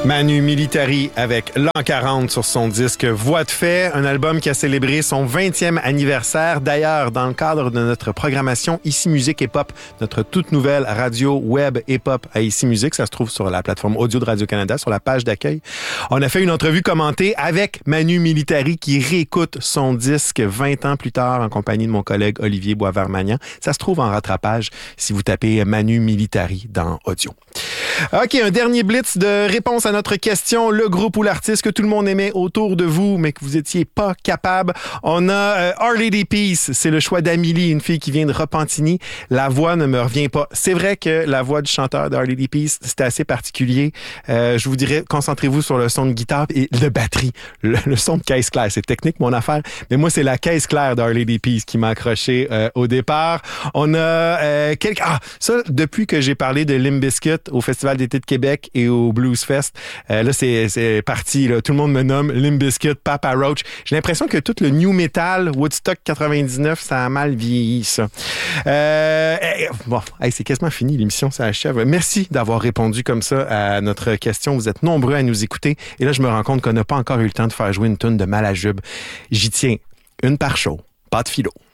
Manu Militari avec l'an 40 sur son disque Voix de fait, un album qui a célébré son 20e anniversaire. D'ailleurs, dans le cadre de notre programmation Ici Musique et Pop, notre toute nouvelle radio web et pop à Ici Musique, ça se trouve sur la plateforme audio de Radio-Canada, sur la page d'accueil. On a fait une entrevue commentée avec Manu Militari qui réécoute son disque 20 ans plus tard en compagnie de mon collègue Olivier Boisvert-Magnan. Ça se trouve en rattrapage si vous tapez Manu Militari dans audio. OK, un dernier blitz de réponse à notre question. Le groupe ou l'artiste que tout le monde aimait autour de vous, mais que vous étiez pas capable. On a Our Lady Peace. C'est le choix d'Amélie, une fille qui vient de Repentigny. La voix ne me revient pas. C'est vrai que la voix du chanteur d'Our Lady Peace, c'était assez particulier. Je vous dirais, concentrez-vous sur le son de guitare et de batterie. Le son de caisse claire, c'est technique, mon affaire. Mais moi, c'est la caisse claire d'Our Lady Peace qui m'a accroché au départ. On a ça, depuis que j'ai parlé de Limp Bizkit au Festival d'été de Québec et au Blues Fest. Là, c'est parti. Là. Tout le monde me nomme Limp Bizkit, Papa Roach. J'ai l'impression que tout le new metal, Woodstock 99, ça a mal vieilli, ça. Bon, c'est quasiment fini. L'émission s'achève. Merci d'avoir répondu comme ça à notre question. Vous êtes nombreux à nous écouter. Et là, je me rends compte qu'on n'a pas encore eu le temps de faire jouer une toune de Malajube. J'y tiens. Une par show. Pas de philo.